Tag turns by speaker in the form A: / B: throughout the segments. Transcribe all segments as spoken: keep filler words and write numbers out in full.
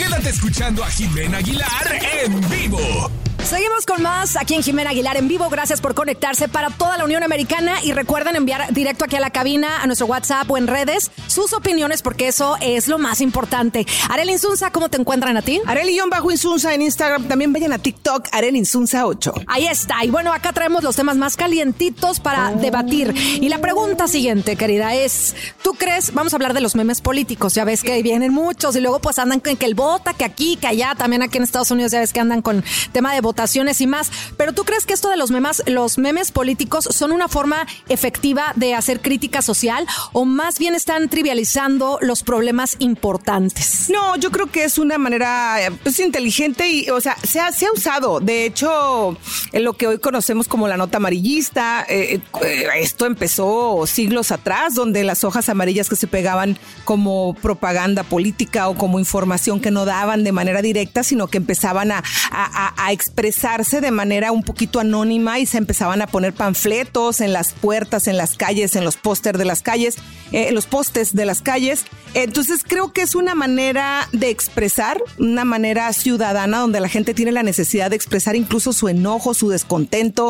A: Quédate escuchando a Jimena Aguilar en vivo.
B: Seguimos con más aquí en Jimena Aguilar en vivo. Gracias por conectarse para toda la Unión Americana y recuerden enviar directo aquí a la cabina, a nuestro WhatsApp o en redes, sus opiniones porque eso es lo más importante. Arely Insunza, ¿cómo te encuentran a ti?
C: Arely-Insunza en Instagram. También vayan a TikTok, Arely Insunza ocho.
B: Ahí está. Y bueno, acá traemos los temas más calientitos para oh. debatir. Y la pregunta siguiente, querida, es, ¿tú crees? Vamos a hablar de los memes políticos. Ya ves que vienen muchos y luego pues andan con que el vota, que aquí, que allá. También aquí en Estados Unidos ya ves que andan con tema de votaciones y más. Pero ¿tú crees que esto de los memes, los memes políticos son una forma efectiva de hacer crítica social o más bien están trivializando los problemas importantes?
C: No, yo creo que es una manera pues, inteligente y, o sea, se ha, se ha usado. De hecho, en lo que hoy conocemos como la nota amarillista, eh, eh, esto empezó siglos atrás, donde las hojas amarillas que se pegaban como propaganda política o como información que no daban de manera directa, sino que empezaban a, a, a expresarse de manera un poquito anónima y se empezaban a poner panfletos en las puertas, en las calles, en los pósters de las calles, eh, en los postes de las calles. Entonces creo que es una manera de expresar, una manera ciudadana donde la gente tiene la necesidad de expresar incluso su enojo, su descontento,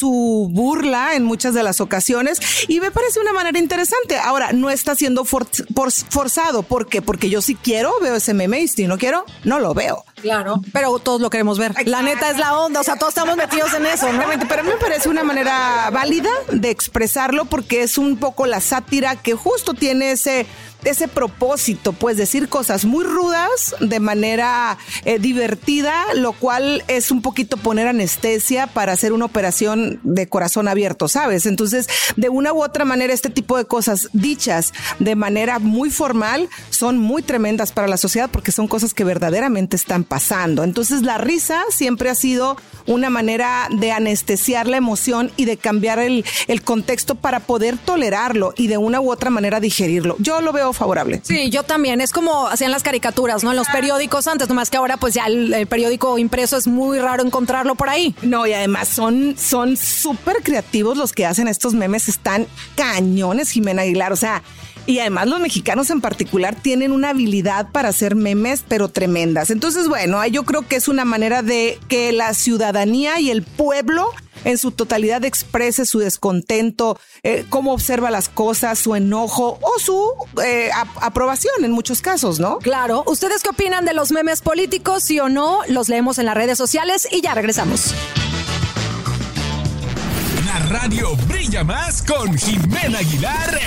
C: su burla en muchas de las ocasiones y me parece una manera interesante. Ahora, no está siendo for, for, forzado. ¿Por qué? Porque yo si quiero veo ese meme y si no quiero, no lo veo.
B: Claro, pero todos lo queremos ver. Exacto. La neta es la onda, o sea, todos estamos metidos en eso, ¿no?
C: Pero a mí me parece una manera válida de expresarlo porque es un poco la sátira que justo tiene ese... ese propósito, pues decir cosas muy rudas de manera eh, divertida, lo cual es un poquito poner anestesia para hacer una operación de corazón abierto, ¿sabes? Entonces, de una u otra manera, este tipo de cosas dichas de manera muy formal son muy tremendas para la sociedad porque son cosas que verdaderamente están pasando. Entonces, la risa siempre ha sido una manera de anestesiar la emoción y de cambiar el, el contexto para poder tolerarlo y de una u otra manera digerirlo. Yo lo veo favorable.
B: Sí, yo también. Es como hacían las caricaturas, ¿no? En los periódicos antes, nomás que ahora pues ya el, el periódico impreso es muy raro encontrarlo por ahí.
C: No, y además son son súper creativos los que hacen estos memes. Están cañones, Jimena Aguilar. O sea, y además los mexicanos en particular tienen una habilidad para hacer memes, pero tremendas. Entonces, bueno, yo creo que es una manera de que la ciudadanía y el pueblo en su totalidad exprese su descontento, eh, cómo observa las cosas, su enojo o su eh, ap- aprobación en muchos casos, ¿no?
B: Claro. ¿Ustedes qué opinan de los memes políticos? Sí o no, los leemos en las redes sociales y ya regresamos.
A: La radio brilla más con Jimena Aguilar